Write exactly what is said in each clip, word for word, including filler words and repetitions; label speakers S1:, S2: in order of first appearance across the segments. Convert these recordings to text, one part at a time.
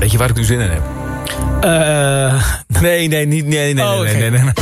S1: Weet je waar ik nu zin in heb?
S2: Uh...
S1: Nee, nee, niet, nee, nee,
S2: oh,
S1: nee,
S2: okay.
S1: nee, nee, nee.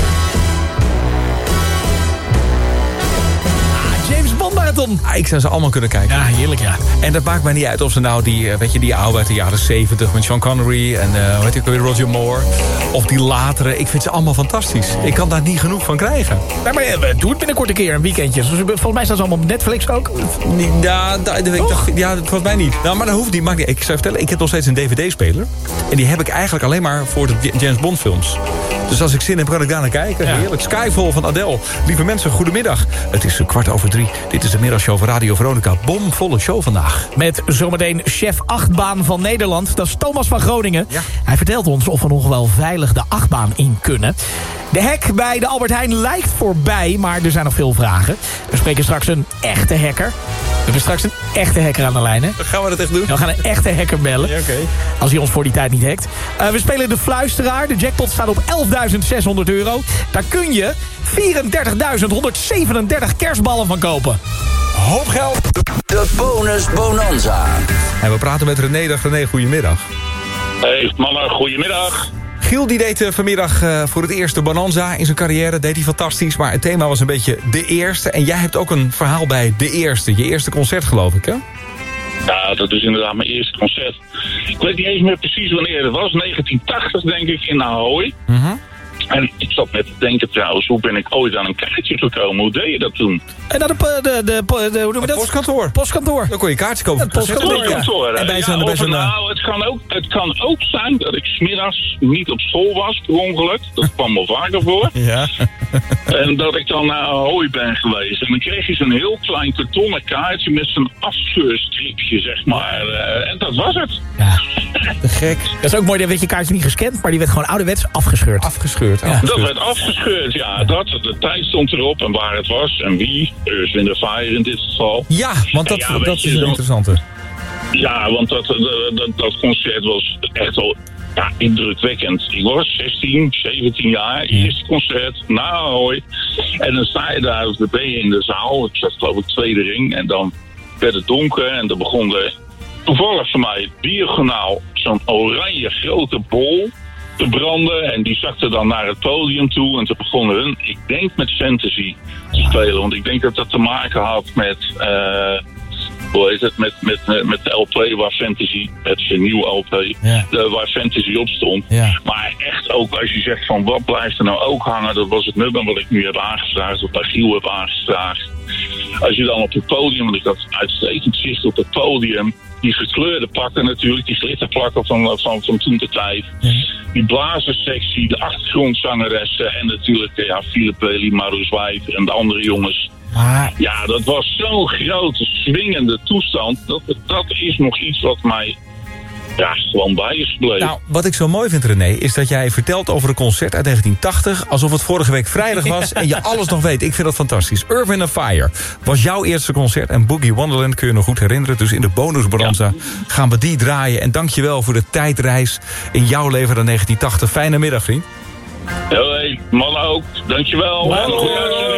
S2: Marathon.
S1: Ah, ik zou ze allemaal kunnen kijken.
S2: Ja, heerlijk, ja.
S1: En dat maakt mij niet uit of ze nou die, weet je, die oude uit de jaren zeventig met Sean Connery en uh, hoe heet ik weer, Roger Moore. Of die latere. Ik vind ze allemaal fantastisch. Ik kan daar niet genoeg van krijgen.
S2: Ja, maar uh, doe het binnenkort een keer, een weekendje. Volgens mij staan ze allemaal op Netflix ook.
S1: Ja, dat, dat, dat, ja, volgens mij niet. Nou, maar dat hoeft niet. Maakt niet. Ik zou vertellen, ik heb nog steeds een D V D-speler. En die heb ik eigenlijk alleen maar voor de James Bond films. Dus als ik zin heb, kan ik daar naar kijken. Ja. Heerlijk. Skyfall van Adele. Lieve mensen, goedemiddag. Het is kwart over drie. Dit is de middagshow van Radio Veronica. Bomvolle show vandaag.
S2: Met zometeen chef achtbaan van Nederland. Dat is Thomas van Groningen. Ja. Hij vertelt ons of we nog wel veilig de achtbaan in kunnen. De hek bij de Albert Heijn lijkt voorbij, maar er zijn nog veel vragen. We spreken straks een echte hacker. We hebben straks een echte hacker aan de lijn, hè?
S1: Gaan we dat echt doen?
S2: Ja, we gaan een echte hacker bellen.
S1: Ja, okay.
S2: Als hij ons voor die tijd niet hackt. Uh, we spelen de fluisteraar. De jackpot staat op elfduizend zeshonderd euro. Daar kun je vierendertigduizend honderdzevenendertig kerstballen van kopen.
S1: Hoop geld.
S3: De bonus bonanza.
S1: En we praten met René. Dag René, goedemiddag.
S4: Hey mannen, goedemiddag.
S1: Giel die deed uh, vanmiddag uh, voor het eerst de Bonanza in zijn carrière. Deed hij fantastisch, maar het thema was een beetje de eerste. En jij hebt ook een verhaal bij de eerste. Je eerste concert, geloof ik, hè?
S4: Ja, dat is inderdaad mijn eerste concert. Ik weet niet eens meer precies wanneer het was. negentien tachtig, denk ik, in Ahoy.
S1: Mm-hmm.
S4: En ik zat net te denken trouwens, hoe ben ik ooit aan een kaartje gekomen? Hoe deed je dat toen?
S2: En naar de, de, de, de, de hoe noem je dat?
S1: Postkantoor.
S2: Postkantoor.
S1: Dan kon je kaartjes kopen.
S2: Het postkantoor,
S4: het postkantoor,
S2: ja.
S4: En bij zijn, ja, bij zijn, nou, het, kan ook, het kan ook zijn dat ik 's middags niet op school was, per ongeluk. Dat kwam wel vaker voor.
S1: Ja.
S4: En dat ik dan naar Ahoy ben geweest. En dan kreeg je zo'n heel klein kartonnen kaartje met zo'n afscheurstripje, zeg maar. Uh, en dat was het.
S2: Ja, te gek. Dat is ook mooi, dat werd je kaartje niet gescand, maar die werd gewoon ouderwets afgescheurd.
S1: Afgescheurd,
S4: ja.
S1: afgescheurd.
S4: Dat werd afgescheurd, ja. Dat, de tijd stond erop en waar het was en wie. Earth, Wind and Fire in dit geval.
S1: Ja, want dat,
S4: ja,
S1: dat
S4: je,
S1: is een interessante.
S4: Ja, want dat, dat, dat concert was echt wel ja, indrukwekkend. Ik was zestien, zeventien jaar, eerste concert, na Ahoy. En dan sta je daar, dan ben je in de zaal. Ik zat geloof ik tweede ring en dan werd het donker en dan begon er toevallig voor mij diagonaal zo'n oranje grote bol te branden. En die zakte dan naar het podium toe. En toen begonnen hun, ik denk met Fantasy te spelen. Want ik denk dat dat te maken had met, uh, hoe heet het, met, met, met de L P waar Fantasy, het is een nieuwe L P,
S1: ja.
S4: de, waar Fantasy op stond.
S1: Ja.
S4: Maar echt ook als je zegt van wat blijft er nou ook hangen, dat was het nummer wat ik nu heb aangevraagd, of Giel heb aangevraagd. Als je dan op het podium, want ik had uitstekend zicht op het podium, die gekleurde pakken natuurlijk, die glitterplakken van, van, van toen de tijd. Ja. Die blazerssectie, de achtergrondzangeressen en natuurlijk ja, Philip Bailey, Marus Wijf en de andere jongens.
S1: Maar...
S4: Ja, dat was zo'n grote, swingende toestand. Dat, dat is nog iets wat mij ja, gewoon bij is gebleven.
S1: Nou, wat ik zo mooi vind, René, is dat jij vertelt over een concert uit negentien tachtig... alsof het vorige week vrijdag was en je alles nog weet. Ik vind dat fantastisch. Earth, Wind and Fire was jouw eerste concert en Boogie Wonderland kun je nog goed herinneren. Dus in de bonusbonanza ja. gaan we die draaien. En dankjewel voor de tijdreis in jouw leven naar negentien tachtig. Fijne middag, vriend.
S4: Hoi, mannen ook. Dankjewel.
S1: Hallo.